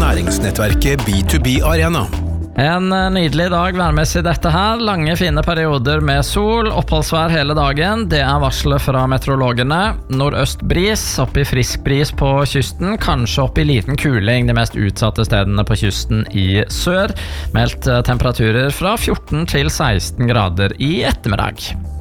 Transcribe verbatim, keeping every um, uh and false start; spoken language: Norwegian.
næringsnettverket B to B Arena. En nydelig dag værmessig dette her. Lange fine perioder med sol, oppholdsvær hele dagen. Det er varslet fra meteorologene. Nordøst bris, opp i frisk bris på kysten. Kanskje opp i liten kuling de mest utsatte stedene på kysten i sør. Meldt temperaturer fra fjorten til seksten grader i ettermiddag.